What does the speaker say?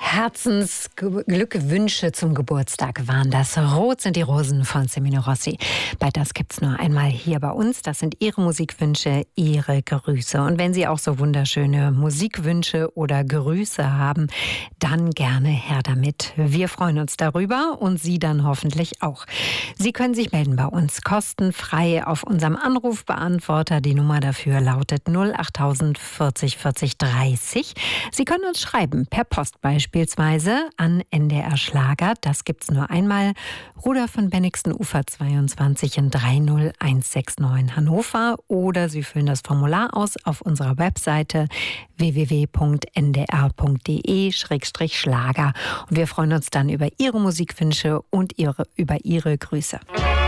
Herzensglückwünsche zum Geburtstag waren das. Rot sind die Rosen von Semino Rossi. Bei Das gibt's nur einmal hier bei uns. Das sind Ihre Musikwünsche, Ihre Grüße. Und wenn Sie auch so wunderschöne Musikwünsche oder Grüße haben, dann gerne her damit. Wir freuen uns darüber und Sie dann hoffentlich auch. Sie können sich melden bei uns kostenfrei auf unserem Anrufbeantworter. Die Nummer dafür lautet 08000 40 40 30. Sie können uns schreiben per Post beispielsweise an NDR Schlager. Das gibt's nur einmal. Rudolf von Bennigsen, Ufer 22 in 30169 Hannover. Oder Sie füllen das Formular aus auf unserer Webseite www.ndr.de/Schlager. Und wir freuen uns dann über Ihre Musikwünsche und über Ihre Grüße.